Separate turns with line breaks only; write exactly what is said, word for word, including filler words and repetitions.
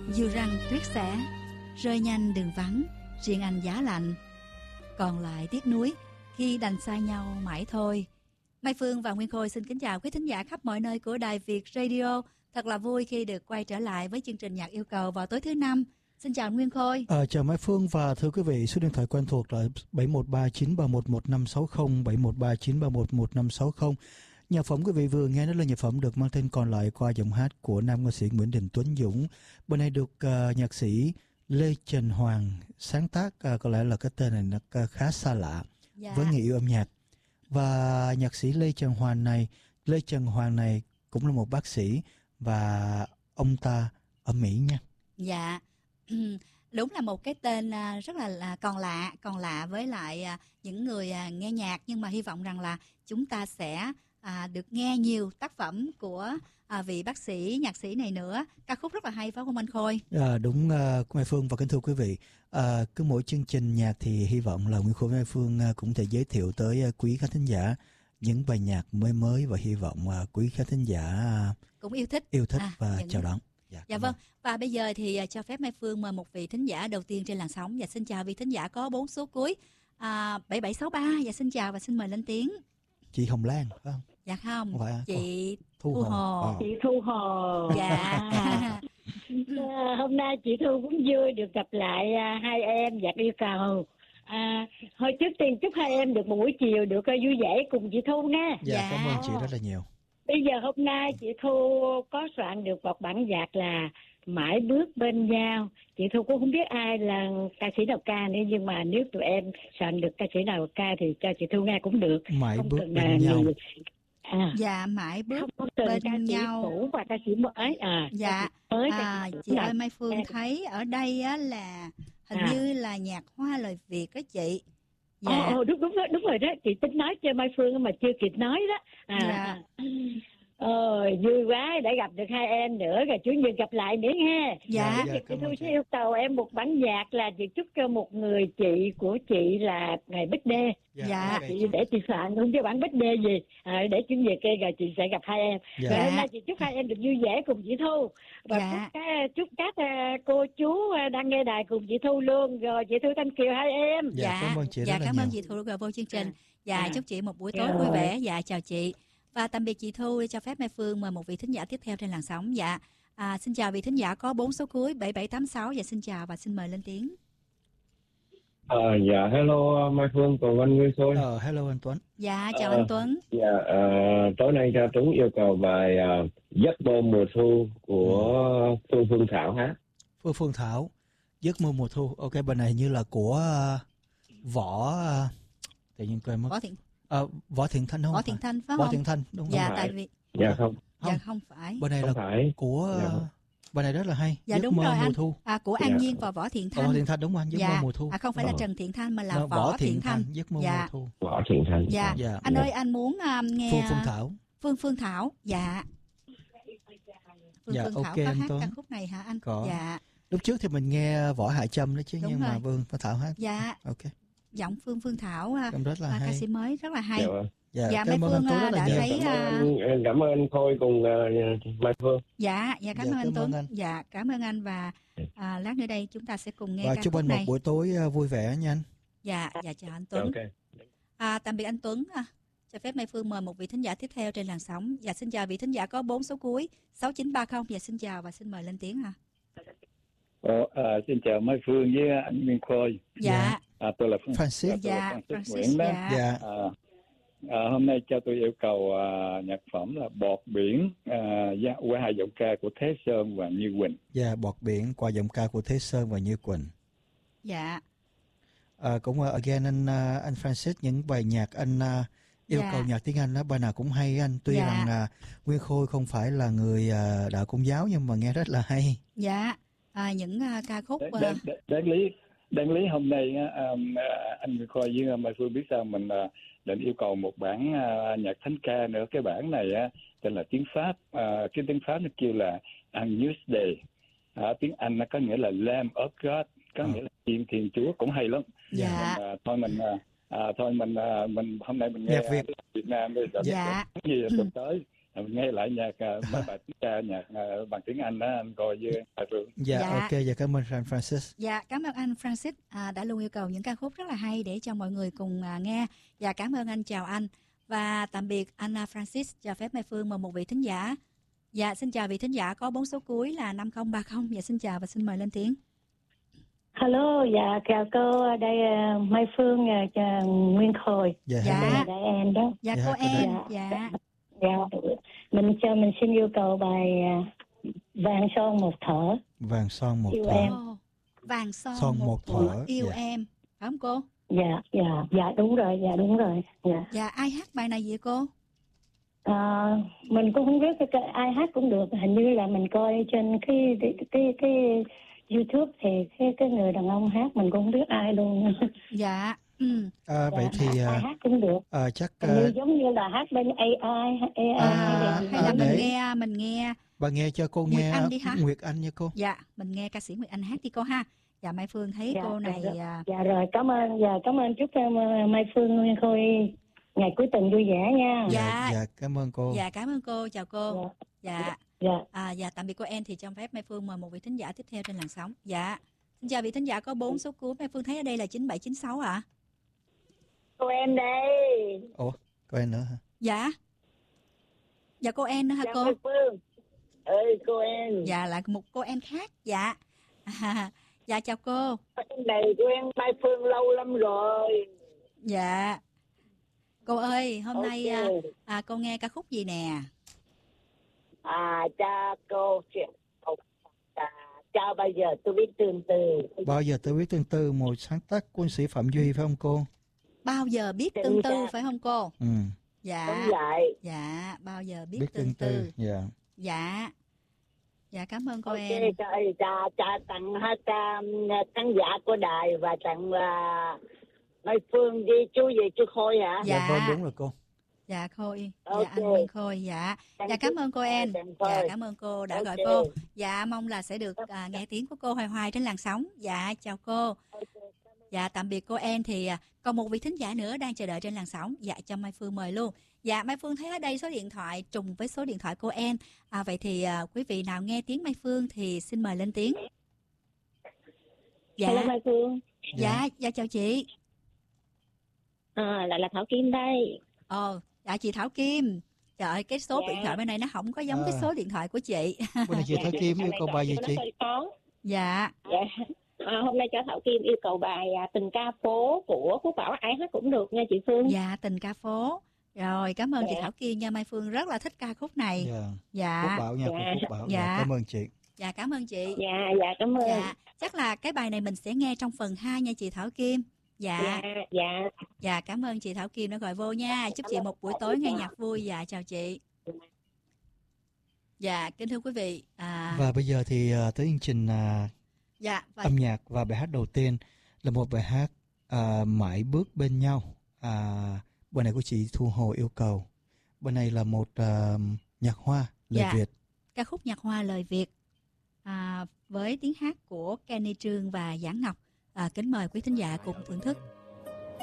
Dù rằng tuyết sẽ rơi nhanh đường vắng, riêng anh giá lạnh, còn lại tiếc nuối khi đành xa nhau mãi thôi. Mai Phương và Nguyên Khôi xin kính chào quý thính giả khắp mọi nơi của Đài Việt Radio. Thật là vui khi được quay trở lại với chương trình nhạc yêu cầu vào tối thứ năm. Xin chào Nguyên Khôi.
À, chào Mai Phương và thưa quý vị, số điện thoại quen thuộc là bảy một ba chín ba một một năm sáu không, bảy một ba chín ba một một năm sáu không. Nhạc phẩm quý vị vừa nghe đó là nhạc phẩm được mang tên Còn Lại qua giọng hát của nam ca sĩ Nguyễn Đình Tuấn Dũng. Bên này được uh, nhạc sĩ Lê Trần Hoàng sáng tác, uh, có lẽ là cái tên này nó khá xa lạ dạ. với người yêu âm nhạc. Và nhạc sĩ Lê Trần Hoàng này, Lê Trần Hoàng này cũng là một bác sĩ và ông ta ở Mỹ nha.
Dạ. Đúng là một cái tên rất là, là còn lạ, còn lạ với lại những người nghe nhạc, nhưng mà hy vọng rằng là chúng ta sẽ à, được nghe nhiều tác phẩm của à, vị bác sĩ, nhạc sĩ này nữa. Ca khúc rất là hay phải không anh Khôi?
À, đúng uh, Mai Phương và kính thưa quý vị, à, cứ mỗi chương trình nhạc thì hy vọng là Nguyên Khôi Mai Phương uh, cũng thể giới thiệu tới uh, quý khán thính giả những bài nhạc mới mới và hy vọng uh, quý khán thính giả uh,
cũng yêu thích,
yêu thích
à,
và
những...
chào đón.
Dạ, dạ vâng. Và bây giờ thì cho phép Mai Phương mời một vị thính giả đầu tiên trên làn sóng. Và xin chào vị thính giả có bốn số cuối à, bảy bảy sáu ba. Và xin chào và xin mời lên tiếng.
Chị Hồng Lan phải không?
Dạ không, không
phải,
chị
Thu,
Thu
Hồ,
Hồ.
À.
Chị Thu Hồ.
Dạ.
À, hôm nay chị Thu cũng vui được gặp lại à, hai em nhạc yêu cầu. À, hồi trước tiên chúc hai em được một buổi chiều được vui vẻ cùng chị Thu nha.
Dạ, dạ cảm ơn chị rất là nhiều.
Bây giờ hôm nay chị Thu có soạn được một bản nhạc là Mãi Bước Bên Nhau. Chị Thu cũng không biết ai là ca sĩ nào ca nữa, nhưng mà nếu tụi em soạn được ca sĩ nào ca thì cho chị Thu nghe cũng được.
Mãi
không
Bước
cần
Bên Nhau.
Người... À.
Dạ, Mãi Bước
không, không cần
Bên
ca sĩ
Nhau
cũ và ca sĩ mới. À,
dạ,
mới,
à,
ca sĩ
chị
là...
ơi Mai Phương thấy ở đây á là hình à. như là nhạc Hoa Lời Việt đó chị.
Dạ. Ồ, đúng, đúng, đúng rồi đó. Chị tính nói cho Mai Phương mà chưa kịp nói đó. À.
Dạ.
Ờ, vui quá đã gặp được hai em nữa, rồi chủ nhật gặp lại nữa nghe.
Dạ,
dạ chị Thu sẽ yêu cầu em một bản nhạc là chị chúc cho một người chị của chị là ngày Bích Đê.
Dạ, dạ.
Chị để chị soạn không biết bản Bích Đê gì à, để chủ nhật kia rồi chị sẽ gặp hai em.
Dạ.
Rồi hôm nay chị chúc hai em được vui vẻ cùng chị Thu. Và
dạ.
chúc, các, chúc các cô chú đang nghe đài cùng chị Thu luôn. Rồi chị Thu Thanh Kiều hai em.
Dạ, dạ cảm ơn chị, dạ, cảm ơn chị Thu rồi vô chương trình. Dạ, à. chúc chị một buổi tối vui vẻ. Dạ, chào chị. Và tạm biệt chị Thu, cho phép Mai Phương mời một vị thính giả tiếp theo trên làn sóng. Dạ, à, xin chào vị thính giả có bốn số cuối bảy bảy tám sáu. Dạ, xin chào và xin mời lên tiếng.
À, dạ, hello Mai Phương, cùng anh Nguyên Khôi.
Ờ, hello anh Tuấn.
Dạ, chào
à,
anh Tuấn.
Dạ, à, tối nay Ra Tuấn yêu cầu bài à, Giấc Mơ Mùa Thu của ừ. Phương Phương Thảo hát.
Phương Phương Thảo, Giấc Mơ Mùa Thu. Ok, bài này như là của uh, Võ... Uh, tự nhiên quên mất.
Võ Thiện...
À, Võ Thiện Thanh không?
Võ Thiện Thanh phải
Võ
không?
Thiện Thanh đúng
dạ,
không?
Tại vì...
Dạ không.
không. Dạ không phải.
Bài này
không
là
phải.
của...
Dạ.
Bài này rất là hay.
Dạ
Giấc
đúng
mơ
rồi
mùa
anh.
thu.
À, của An
dạ.
Nhiên và Võ Thiện Thanh.
Võ Thiện Thanh đúng không anh? Giấc
dạ.
mơ mùa thu.
À, không phải
ờ.
là Trần Thiện Thanh mà là
Nó,
Võ,
Võ
Thiện,
Thiện
Thanh.
Thanh. Giấc mơ
dạ.
mùa thu.
Võ Thiện Thanh.
Dạ.
dạ.
Anh
dạ.
ơi anh muốn um, nghe...
Phương Phương Thảo.
Phương Phương Thảo. Dạ. Phương
dạ,
Phương
ok,
Thảo có hát
Tuấn.
ca khúc này hả anh?
Có.
Dạ.
Lúc trước thì mình nghe Võ Hạ Trâm đó chứ,
đúng
nhưng
rồi.
mà Phương Phương Thảo hát.
Dạ.
Ok.
Giọng Phương Phương Thảo
rất là
ca sĩ mới rất là hay.
Dạ.
Dạ,
dạ
cảm
Mai
ơn
Phương
anh Tuấn rất là
đã
nhiều.
thấy
Cảm ơn, cảm ơn anh Khôi cùng uh, Mai Phương.
Dạ, dạ cảm
dạ,
ơn anh
cảm
Tuấn.
ơn anh.
Dạ, cảm ơn anh và à, lát nữa đây chúng ta sẽ cùng nghe
và
ca
chúc
khúc
anh
này.
một buổi tối uh, vui vẻ nha anh.
Dạ, dạ chào anh Tuấn.
Okay.
À, tạm biệt anh Tuấn. À, cho phép Mai Phương mời một vị thính giả tiếp theo trên làn sóng. Dạ xin chào vị thính giả có bốn số cuối sáu chín ba không. Dạ xin chào và xin mời lên tiếng ha.
Ờ, à, xin chào Mai Phương với anh Nguyên Khôi.
Dạ.
À, tôi là
Francis.
Dạ,
Francis
Francis.
Nguyễn đó.
Dạ.
Dạ.
À, à, hôm nay cho tôi yêu cầu à, nhạc phẩm là Bọt Biển à, qua hai giọng ca của Thế Sơn và Như Quỳnh.
Dạ, Bọt Biển qua giọng ca của Thế Sơn và Như Quỳnh.
Dạ.
À, cũng uh, again anh uh, anh Francis, những bài nhạc anh uh, yêu
dạ.
cầu nhạc tiếng Anh đó bài nào cũng hay anh. Tuy
dạ.
rằng uh, Nguyên Khôi không phải là người uh, đạo Công giáo nhưng mà nghe rất là hay.
Dạ. À, những uh, ca khúc uh...
đáng, đáng, đáng lý đáng lý hôm nay um, anh Nguyên Khôi với Mai Phương biết sao mình uh, định yêu cầu một bản uh, nhạc thánh ca nữa. Cái bản này uh, tên là tiếng Pháp. Uh, cái tiếng Pháp nó kêu là Agnus Dei. Uh, tiếng Anh nó có nghĩa là Lamb of God, có ừ. nghĩa là Thiên Thiên Chúa, cũng hay lắm.
Dạ.
Mình, uh, thôi mình uh, thôi mình uh, mình hôm nay mình nghe
nhạc Việt
Việt Nam bây giờ
dạ.
gì tuần tới mình nghe lại nhạc uh, mấy bài tiếng ca nhạc uh, bằng tiếng Anh đó anh coi với Mai Phương.
Dạ,
Dạ.
ok, dạ cảm ơn anh Francis.
Dạ, cảm ơn anh Francis à, đã luôn yêu cầu những ca khúc rất là hay để cho mọi người cùng à, nghe. Dạ, cảm ơn anh, chào anh. Và tạm biệt anh à, Francis, cho phép Mai Phương mời một vị thính giả. Dạ, xin chào vị thính giả có bốn số cuối là năm không ba không. Dạ, xin chào và xin mời lên tiếng.
Hello, dạ chào cô, đây uh, Mai Phương, uh, chào Nguyên Khôi.
Dạ,
Dạ.
hello.
Đây là em đó.
Dạ,
Dạ,
cô
cô
em.
đây.
Dạ.
Dạ, mình cho mình xin yêu cầu bài uh, Vàng son một thở.
Vàng son một
Yêu
thở.
em.
Ồ, vàng son,
Son
một
một
thuở
thuở,
yêu
dạ.
em. Phải không cô?
Dạ, dạ, dạ đúng rồi, dạ đúng rồi. Dạ.
Dạ, ai hát bài này vậy cô?
À, mình cũng không biết cái, cái, ai hát cũng được, hình như là mình coi trên cái cái cái, cái YouTube thì cái cái người đàn ông hát mình cũng không biết ai luôn.
Dạ. Ừ.
À, vậy
Dạ,
thì
ai
à,
hát cũng được.
à, chắc
Hình như
à,
giống như là hát bên a i, a i
À,
À,
hay là
à,
mình
để-
nghe mình nghe
bà nghe cho cô
Nguyệt
nghe
Anh đi hả?
Nguyệt Anh nha cô.
dạ mình nghe ca sĩ Nguyệt Anh hát đi cô ha. Dạ, Mai Phương thấy
Dạ,
cô này
dạ,
à,
dạ rồi, cảm ơn, dạ cảm ơn, chúc uh, Mai Phương Nguyên Khôi ngày cuối tuần vui vẻ nha.
Dạ.
dạ cảm ơn cô.
dạ cảm ơn cô, chào cô. Dạ.
Dạ.
À, dạ tạm biệt cô em, thì cho phép Mai Phương mời một vị thính giả tiếp theo trên làn sóng. Dạ. Xin chào vị thính giả có bốn số cuối. Mai Phương thấy ở đây là chín bảy chín sáu ạ.
Cô em đây.
Ủa, có em nữa hả?
Dạ. Dạ cô em nữa hả cô?
Phương. Ơi cô em.
Dạ là một cô em khác. Dạ. À, dạ chào cô.
Em này cô em Mai Phương lâu lắm rồi.
Dạ. Cô ơi, hôm nay à,
Ok.
à, cô nghe ca khúc gì nè?
À cha cô chuyện à, cha bây giờ tôi biết tương tư.
Bao giờ tôi biết tương tư, một sáng tác quân sĩ Phạm Duy phải không cô?
Bao giờ biết
Chính
tương tư
xác.
phải không cô?
Ừ,
Dạ.
Đúng vậy.
Dạ, bao giờ biết,
biết
tương
tương
tư.
tư. Dạ.
Dạ. Dạ cảm ơn cô
Ok,
em.
cha, cha, cha tặng hết um, khán giả của đài và tặng uh, Mai Phương đi, chú gì chú Khôi hả?
Dạ.
Dạ vâng, đúng rồi cô.
Dạ Khôi. Dạ
Ok.
anh Nguyên Khôi. Dạ.
Thank
Dạ cảm
you.
ơn cô em.
Thank
Dạ
you.
cảm ơn cô đã
Ok.
gọi cô. Dạ mong là sẽ được à, nghe tiếng của cô hoài hoài trên làn sóng. Dạ chào cô. Dạ tạm biệt cô em, thì à, còn một vị thính giả nữa đang chờ đợi trên làn sóng. Dạ cho Mai Phương mời luôn. Dạ Mai Phương thấy ở đây số điện thoại trùng với số điện thoại cô em. À, vậy thì à, quý vị nào nghe tiếng Mai Phương thì xin mời lên tiếng. Dạ.
Hello Mai Phương.
Dạ, dạ chào chị.
À, lại là Thảo Kim đây.
Ồ, dạ chị Thảo Kim. Trời ơi, cái số
Dạ.
điện thoại bên này nó không có giống
À.
cái số điện thoại của chị.
Bữa nay chị Thảo Kim yêu cầu bài gì chị?
Dạ.
Dạ. À, hôm nay cho Thảo Kim yêu cầu bài à, Tình ca phố của Phú Bảo, ai hát cũng được nha chị Phương.
Dạ, Tình ca phố. Rồi, cảm ơn
Dạ.
chị Thảo Kim nha. Mai Phương rất là thích ca khúc này.
Dạ.
Dạ.
Phúc Bảo nha,
Dạ.
của Phúc Bảo.
Dạ.
Dạ. Cảm ơn chị.
Dạ, cảm ơn chị.
Dạ, dạ cảm ơn.
Dạ, chắc là cái bài này mình sẽ nghe trong phần hai nha chị Thảo Kim. Dạ.
Dạ, dạ.
Dạ, cảm ơn chị Thảo Kim đã gọi vô nha. Chúc chị một buổi tối nghe nhạc vui. Dạ, chào chị. Dạ, kính thưa quý vị. À,
Và bây giờ thì à, tới chương trình à,
dạ, và
âm nhạc, và bài hát đầu tiên là một bài hát à, Mãi bước bên nhau. À, bài này của chị Thu Hồ yêu cầu. Bài này là một à, nhạc hoa lời
Dạ.
Việt.
ca khúc nhạc hoa lời Việt à, với tiếng hát của Kenny Trương và Giảng Ngọc. À, kính mời quý thính giả cùng thưởng thức.